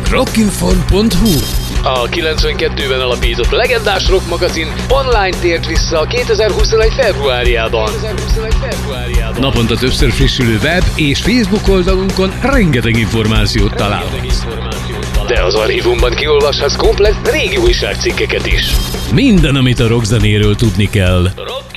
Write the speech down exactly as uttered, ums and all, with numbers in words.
rockinform pont hu. A kilencvenkettőben alapított legendás rock magazin online tért vissza a kétezer-huszonegy februárjában. Naponta többször frissülő web és Facebook oldalunkon rengeteg információt találhatsz. De az archívumban kiolvashatsz komplett régi újságcikkeket is. Minden, amit a rockzenéről tudni kell. Rock